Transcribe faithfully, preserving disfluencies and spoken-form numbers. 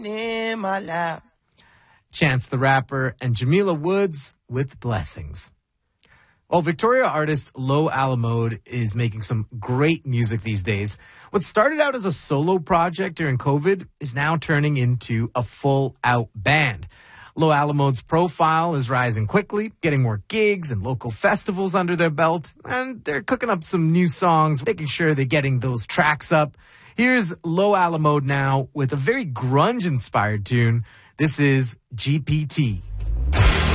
in my lap. Chance the Rapper and Jamila Woods with Blessings. Well, Victoria artist Low Alamode is making some great music these days. What started out as a solo project during COVID is now turning into a full-out band. Low Alamode's profile is rising quickly, getting more gigs and local festivals under their belt, and they're cooking up some new songs, making sure they're getting those tracks up. Here's Low Alamode now with a very grunge-inspired tune. This is G P T.